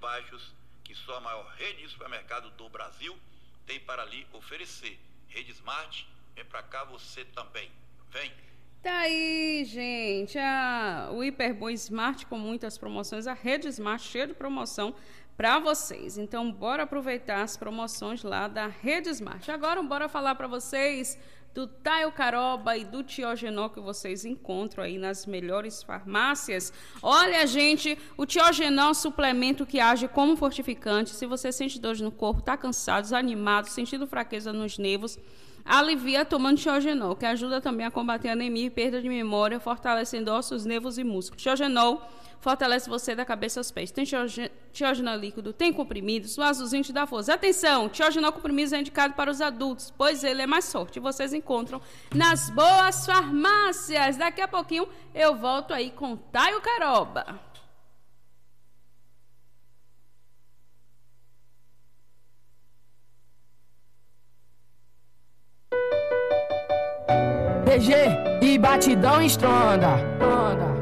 baixos que só a maior rede de supermercado do Brasil tem para lhe oferecer. Rede Smart, vem para cá você também. Vem! Tá aí, gente, o Hiperboa Smart com muitas promoções, a Rede Smart cheia de promoção para vocês. Então, bora aproveitar as promoções lá da Rede Smart. Agora, bora falar para vocês do Taio Caroba e do Tiogenol que vocês encontram aí nas melhores farmácias. Olha, gente, o Tiogenol é um suplemento que age como fortificante. Se você sente dor no corpo, tá cansado, desanimado, sentindo fraqueza nos nervos, alivia tomando Tiogenol, que ajuda também a combater anemia e perda de memória, fortalecendo ossos, nervos e músculos. Tiogenol fortalece você da cabeça aos pés. Tem Tiogenol líquido, tem comprimidos, o azulzinho te dá força. Atenção, Tiogenol comprimidos é indicado para os adultos, pois ele é mais forte. Vocês encontram nas boas farmácias. Daqui a pouquinho eu volto aí com Taio Caroba. PG e batidão estronda.